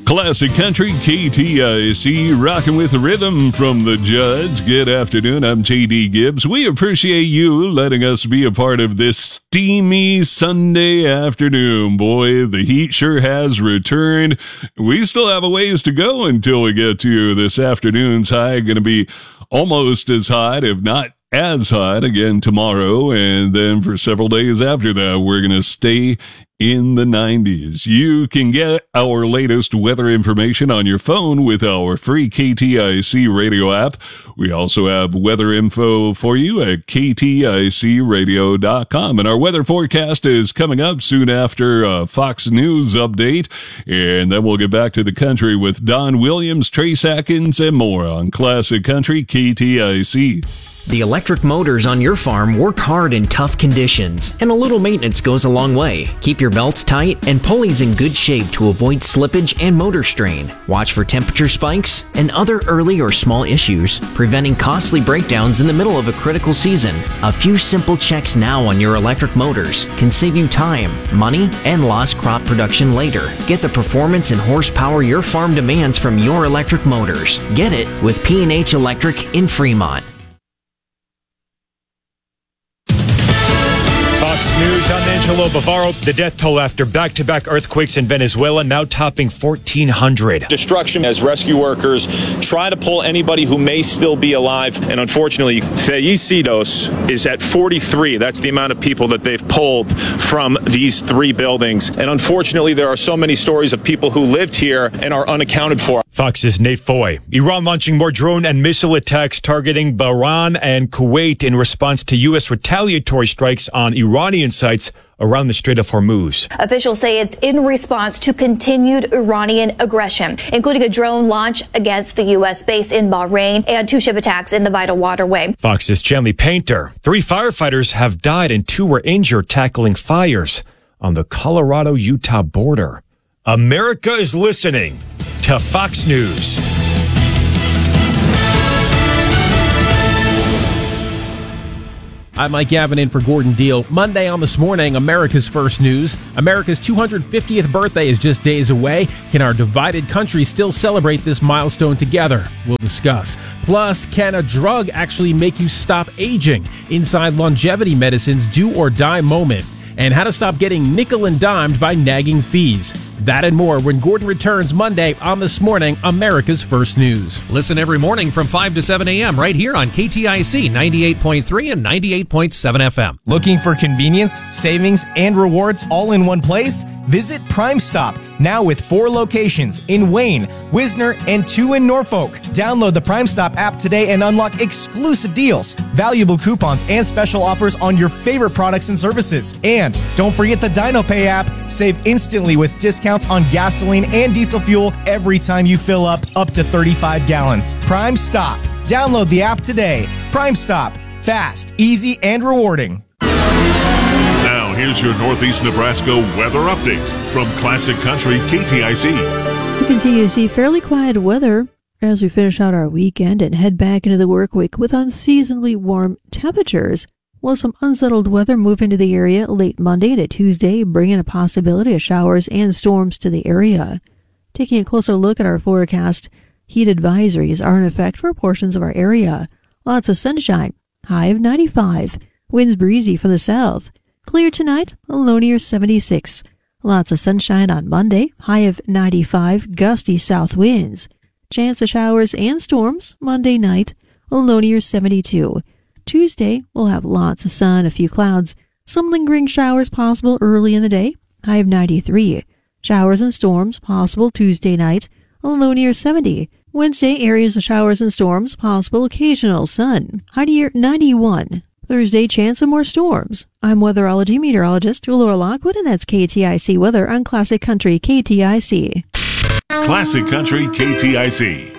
Classic Country, KTIC, rocking with the rhythm from the Judds. Good afternoon, I'm JD Gibbs. We appreciate you letting us be a part of this steamy Sunday afternoon. Boy, the heat sure has returned. We still have a ways to go until we get to this afternoon's high. Going to be almost as hot, if not as hot, again tomorrow. And then for several days after that, we're going to stay in the 90s. You can get our latest weather information on your phone with our free KTIC radio app. We also have weather info for you at kticradio.com. And our weather forecast is coming up soon after Fox News update. And then we'll get back to the country with Don Williams, Trace Atkins, and more on Classic Country KTIC. The electric motors on your farm work hard in tough conditions, and a little maintenance goes a long way. Keep your belts tight and pulleys in good shape to avoid slippage and motor strain. Watch for temperature spikes and other early or small issues, preventing costly breakdowns in the middle of a critical season. A few simple checks now on your electric motors can save you time, money, and lost crop production later. Get the performance and horsepower your farm demands from your electric motors. Get it with P&H Electric in Fremont. Fox News, I'm Angelo Bavaro. The death toll after back-to-back earthquakes in Venezuela now topping 1,400. Destruction as rescue workers try to pull anybody who may still be alive. And unfortunately, Fallecidos is at 43. That's the amount of people that they've pulled from these three buildings. And unfortunately, there are so many stories of people who lived here and are unaccounted for. Fox's Nate Foy. Iran launching more drone and missile attacks targeting Bahrain and Kuwait in response to U.S. retaliatory strikes on Iranian sites around the Strait of Hormuz. Officials say it's in response to continued Iranian aggression, including a drone launch against the U.S. base in Bahrain and two ship attacks in the Vital Waterway. Fox's Chanley Painter. 3 firefighters have died and 2 were injured tackling fires on the Colorado-Utah border. America is listening to Fox News. I'm Mike Gavin in for Gordon Deal. Monday on This Morning, America's First News. America's 250th birthday is just days away. Can our divided country still celebrate this milestone together? We'll discuss. Plus, can a drug actually make you stop aging? Inside Longevity Medicine's Do or Die moment. And how to stop getting nickel and dimed by nagging fees. That and more when Gordon returns Monday on This Morning, America's First News. Listen every morning from 5 to 7 a.m. right here on KTIC 98.3 and 98.7 FM. Looking for convenience, savings, and rewards all in one place? Visit Prime Stop, now with 4 locations in Wayne, Wisner, and 2 in Norfolk. Download the Prime Stop app today and unlock exclusive deals, valuable coupons, and special offers on your favorite products and services. And don't forget the DinoPay app. Save instantly with discounts on gasoline and diesel fuel every time you fill up to 35 gallons. Prime Stop. Download the app today. Prime Stop. Fast, easy, and rewarding. Now, here's your Northeast Nebraska weather update from Classic Country KTIC. We continue to see fairly quiet weather as we finish out our weekend and head back into the work week with unseasonably warm temperatures. Will some unsettled weather move into the area late Monday to Tuesday, bringing a possibility of showers and storms to the area. Taking a closer look at our forecast, heat advisories are in effect for portions of our area. Lots of sunshine, high of 95. Winds breezy from the south. Clear tonight, a low near 76. Lots of sunshine on Monday, high of 95, gusty south winds. Chance of showers and storms Monday night, a low near 72. Tuesday, we'll have lots of sun, a few clouds, some lingering showers possible early in the day, high of 93. Showers and storms possible Tuesday night, a low near 70. Wednesday, areas of showers and storms, possible occasional sun, high near 91. Thursday, chance of more storms. I'm weatherology meteorologist Laura Lockwood, and that's KTIC weather on Classic Country KTIC. Classic Country KTIC.